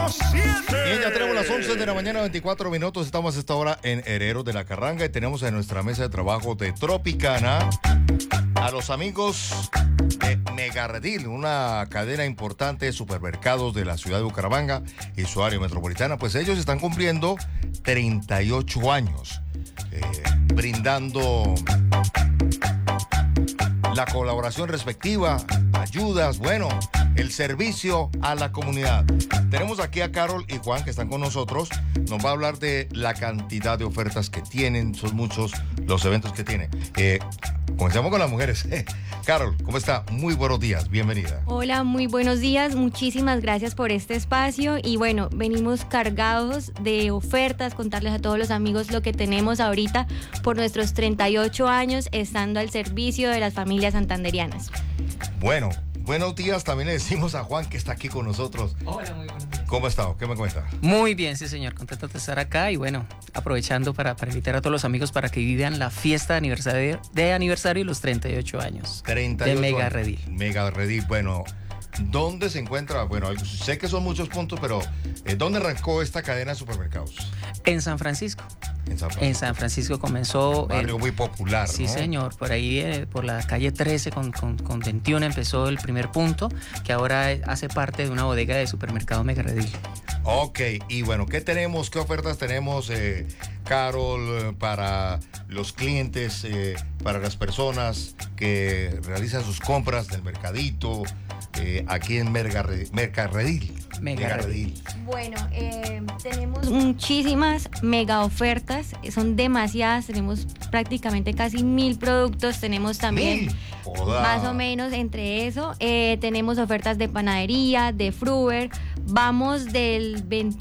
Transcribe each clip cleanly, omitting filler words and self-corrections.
Bien, ya tenemos las 11 de la mañana, 24 minutos. Estamos a esta hora en Herederos de la Carranga y tenemos en nuestra mesa de trabajo de Tropicana a los amigos de Megarredil, una cadena importante de supermercados de la ciudad de Bucaramanga y su área metropolitana. Pues ellos están cumpliendo 38 años, brindando la colaboración respectiva, ayudas, bueno, el servicio a la comunidad. Tenemos aquí a Carol y Juan que están con nosotros. Nos va a hablar de la cantidad de ofertas que tienen. Son muchos los eventos que tienen. Comencemos con las mujeres. Carol, ¿cómo está? Muy buenos días, bienvenida. Hola, muy buenos días. Muchísimas gracias por este espacio. Y bueno, venimos cargados de ofertas, contarles a todos los amigos lo que tenemos ahorita por nuestros 38 años estando al servicio de las familias santanderianas. Bueno, buenos días, también le decimos a Juan que está aquí con nosotros. Hola, muy buenos días. ¿Cómo ha estado? ¿Qué me cuenta? Muy bien, sí señor, contento de estar acá y bueno, aprovechando para invitar a todos los amigos para que vivan la fiesta de aniversario y los 38 años 38 de Megarredil. Megarredil, bueno, ¿dónde se encuentra? Bueno, sé que son muchos puntos, pero ¿dónde arrancó esta cadena de supermercados? En San Francisco. En San Francisco comenzó... Un barrio muy popular, sí, ¿no? señor, por ahí por la calle 13 con 21 empezó el primer punto, que ahora hace parte de una bodega de supermercado Megarredil. Ok, y bueno, ¿qué tenemos? ¿Qué ofertas tenemos, Carol, para los clientes, para las personas que realizan sus compras del mercadito, aquí en Megarredil? Bueno, tenemos muchísimas mega ofertas, son demasiadas, tenemos prácticamente casi 1000 productos, tenemos también más o menos entre eso, tenemos ofertas de panadería, de Fruver. Vamos del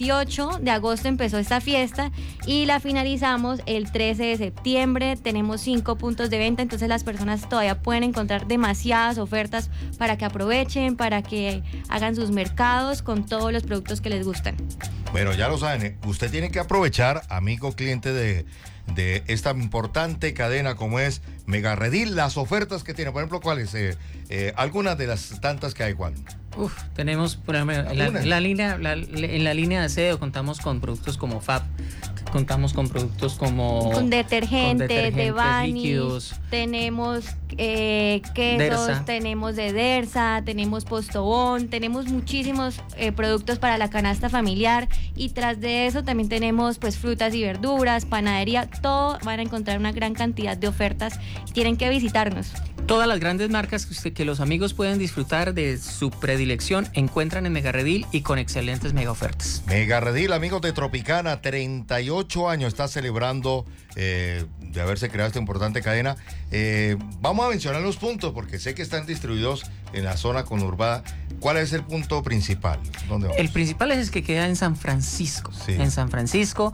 28 de agosto empezó esta fiesta y la finalizamos el 13 de septiembre. Tenemos 5 puntos de venta, entonces las personas todavía pueden encontrar demasiadas ofertas para que aprovechen, para que hagan sus mercados con todos los productos que les gustan. Bueno, ya lo saben, usted tiene que aprovechar, amigo cliente de esta importante cadena como es Megarredil, las ofertas que tiene. Por ejemplo, ¿cuáles? Algunas de las tantas que hay, Juan. Tenemos, por ejemplo, en la línea de aseo contamos con productos como Fab, contamos con productos como... Con detergentes de Vani, líquidos. Tenemos quesos, Dersa. tenemos de Dersa, tenemos Postobón, tenemos muchísimos productos para la canasta familiar y tras de eso también tenemos pues frutas y verduras, panadería, todo van a encontrar una gran cantidad de ofertas y tienen que visitarnos. Todas las grandes marcas que los amigos pueden disfrutar de su predilección encuentran en Megarredil y con excelentes mega ofertas. Megarredil, amigos de Tropicana, 38 años está celebrando de haberse creado esta importante cadena. Vamos a mencionar los puntos porque sé que están distribuidos en la zona conurbada. ¿Cuál es el punto principal? ¿Dónde vamos? El principal es el que queda en San Francisco. Sí. En San Francisco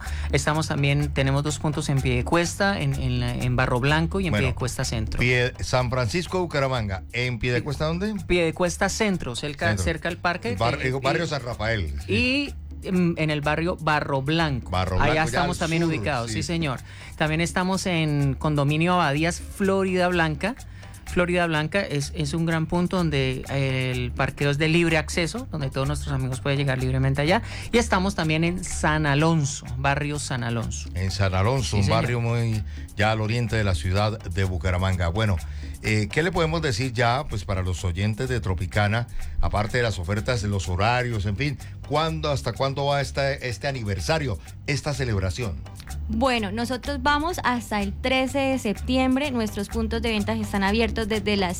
tenemos 2 puntos en Piedecuesta, en Barro Blanco y en Piedecuesta Centro. San Francisco de Bucaramanga. ¿En Piedecuesta dónde? Piedecuesta Centro, cerca al parque. Barrio San Rafael. Sí. Y en el barrio Barro Blanco. Allá estamos también ubicados, sí señor. También estamos en Condominio Abadías, Florida Blanca. Florida Blanca es un gran punto donde el parqueo es de libre acceso, donde todos nuestros amigos pueden llegar libremente allá. Y estamos también en San Alonso, barrio San Alonso. En San Alonso, sí, un barrio muy ya al oriente de la ciudad de Bucaramanga. Bueno, ¿qué le podemos decir ya pues para los oyentes de Tropicana, aparte de las ofertas, de los horarios, en fin, hasta cuándo va este aniversario, esta celebración? Bueno, nosotros vamos hasta el 13 de septiembre. Nuestros puntos de venta están abiertos desde las